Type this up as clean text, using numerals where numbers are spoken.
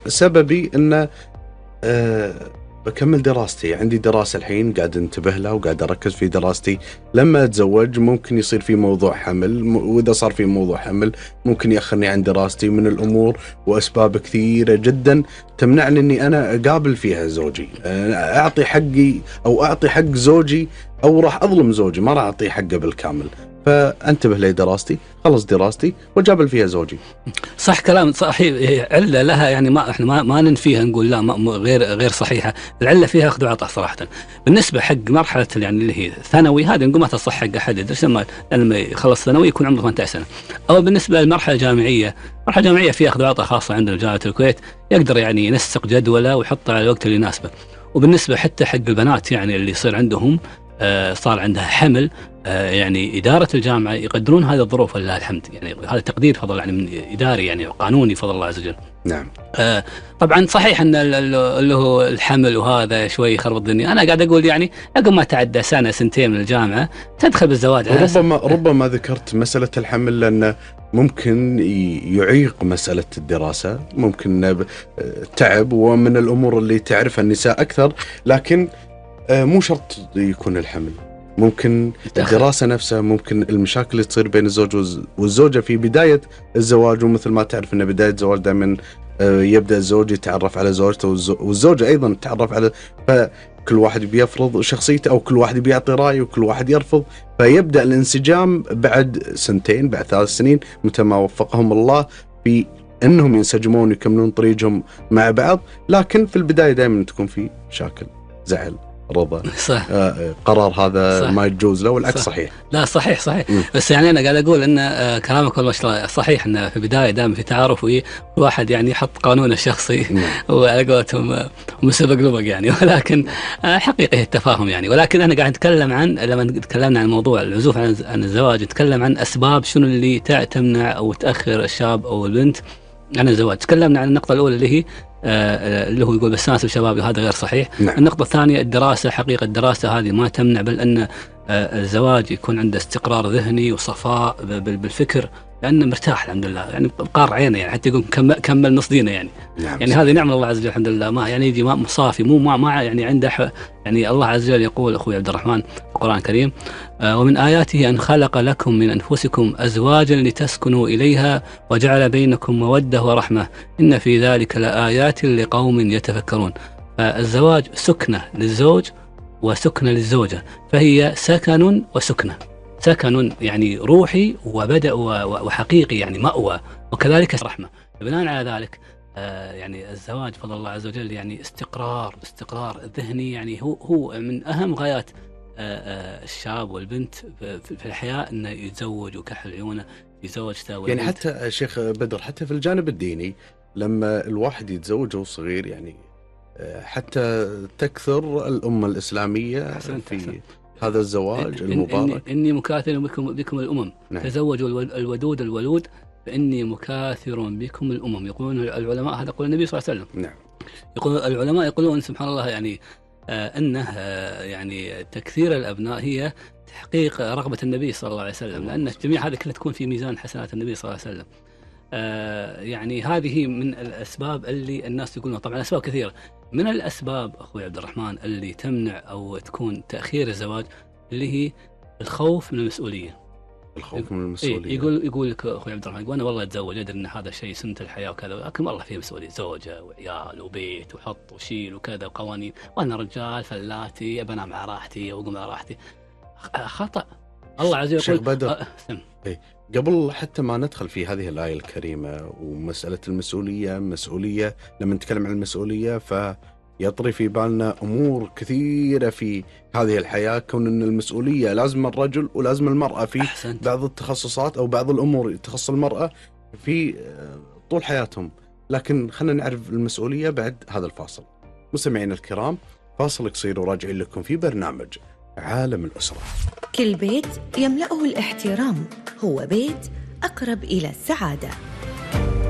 سببي أن بكمل دراستي، عندي دراسة الحين قاعد انتبه لها وقاعد أركز في دراستي. لما أتزوج ممكن يصير في موضوع حمل، وإذا صار في موضوع حمل ممكن يأخرني عن دراستي. من الأمور وأسباب كثيرة جدا تمنعني أني أنا أقابل فيها زوجي، أعطي حقي أو أعطي حق زوجي، أو راح أظلم زوجي ما راح أعطيه حقه بالكامل. فانتبه لي دراستي، خلص دراستي وجابل فيها زوجي. صح، كلام صحيح. علة لها يعني احنا ما ننفيها، نقول لا غير صحيحة. العلة فيها أخذ وعطاء صراحة. بالنسبة حق مرحلة يعني اللي هي ثانوي، هذه نقول ما تصح حق أحد يدرس لما يخلص ثانوي يكون عمره 18 سنة. أو بالنسبة للمرحلة الجامعية، المرحلة الجامعية فيها أخذ وعطاء خاصة عندنا جامعة الكويت، يقدر يعني ينسق جدوله ويحطه على الوقت اللي يناسبه. وبالنسبة حتى حق البنات يعني اللي يصير عندهم صار عندها حمل، يعني إدارة الجامعة يقدرون هذه الظروف ولله الحمد، يعني هذا تقدير فضل يعني من إداري يعني قانوني فضل الله عز وجل. نعم. طبعا صحيح أن اللي هو الحمل وهذا شوي يخرب الدنيا. أنا قاعد أقول يعني عقب ما تعدى سنة سنتين من الجامعة تدخل بالزواج. ربما ذكرت مسألة الحمل لأنه ممكن يعيق مسألة الدراسة، ممكن تعب، ومن الأمور اللي تعرفها النساء أكثر. لكن مو شرط يكون الحمل، ممكن الدراسة نفسها، ممكن المشاكل اللي تصير بين الزوج والزوجة في بداية الزواج. ومثل ما تعرف أن بداية الزواج دائما يبدأ الزوج يتعرف على زوجته والزوجة أيضا تتعرف على، فكل واحد بيفرض شخصيته، أو كل واحد بيعطي رأيه وكل واحد يرفض. فيبدأ الانسجام بعد سنتين، بعد 3 سنين، متى ما وفقهم الله في أنهم ينسجمون ويكملون طريقهم مع بعض. لكن في البداية دائما تكون في مشاكل، زعل، رضا، صح. قرار هذا صح. ما يجوز له، والعكس صح. صحيح. لا صحيح. بس يعني أنا قاعد أقول أن كلامك والله صحيح، أن في البداية دائما في تعارف واحد يعني يحط قانونه الشخصي وعلى قولتهم مسبق لبق يعني. ولكن حقيقة التفاهم يعني. ولكن أنا قاعد أتكلم عن، لما تكلمنا عن موضوع العزوف عن الزواج، نتكلم عن أسباب شنو اللي تمنع أو تأخر الشاب أو البنت عن الزواج. تكلمنا عن النقطة الأولى اللي هي اللي هو يقول بستانس بشبابي، وهذا غير صحيح. نعم. النقطة الثانية الدراسة، حقيقة الدراسة هذه ما تمنع، بل أن الزواج يكون عنده استقرار ذهني وصفاء بالفكر، لأنه مرتاح الحمد لله، يعني بقار عينه يعني، حتى يقول كمل نص دينه يعني. نعم. يعني هذه نعمة الله عز وجل الحمد لله. ما يعني يجي ما صافي، مو ما يعني عنده يعني. الله عز وجل يقول أخوي عبد الرحمن في القرآن الكريم: ومن آياته أن خلق لكم من أنفسكم أزواجا لتسكنوا إليها وجعل بينكم مودة ورحمة إن في ذلك لآيات لقوم يتفكرون. فالزواج سكنة للزوج وسكنة للزوجة، فهي سكن وسكنة. سكن يعني روحي وبدأ وحقيقي يعني مأوى، وكذلك رحمة. بناء على ذلك يعني الزواج فضل الله عز وجل يعني استقرار ذهني، يعني هو من أهم غايات الشاب والبنت في الحياة، أنه يتزوج وكحل عيونه يتزوج. يعني حتى شيخ بدر، حتى في الجانب الديني لما الواحد يتزوج وهو صغير، يعني حتى تكثر الأمة الإسلامية في هذا الزواج المبارك. إني مكاثر بكم الأمم. نعم. تزوجوا الودود الولود فإني مكاثر بكم الأمم. يقولون العلماء، هذا قول النبي صلى الله عليه وسلم. نعم. يقول العلماء يقولون سبحان الله يعني أنه يعني تكثير الأبناء هي تحقيق رغبة النبي صلى الله عليه وسلم، لأن جميع هذه كلها تكون في ميزان حسنات النبي صلى الله عليه وسلم. يعني هذه من الأسباب اللي الناس يقولون. طبعا أسباب كثيرة. من الأسباب أخوي عبد الرحمن اللي تمنع أو تكون تأخير الزواج اللي هي الخوف من المسؤولية. الخوف من المسؤولية. يقول لك أخوي عبد الرحمن، أنا والله أتزوج أدري أن هذا شيء سنة الحياة وكذا، لكن والله فيه مسؤولية، زوجة وعيال وبيت وحط وشيل وكذا وقوانين، وأنا رجال فلاتي أبنى مع راحتي وأقوم على راحتي. خطأ. الله عز وجل شيخ بدر، قبل حتى ما ندخل في هذه الآية الكريمة ومسألة مسؤولية، لما نتكلم عن المسؤولية فيطري في بالنا أمور كثيرة في هذه الحياة، كون أن المسؤولية لازم الرجل ولازم المرأة في بعض التخصصات أو بعض الأمور تخص المرأة في طول حياتهم. لكن خلينا نعرف المسؤولية بعد هذا الفاصل. مستمعين الكرام، فاصل قصير وراجعين لكم في برنامج عالم الأسرة. كل بيت يملأه الاحترام هو بيت أقرب إلى السعادة.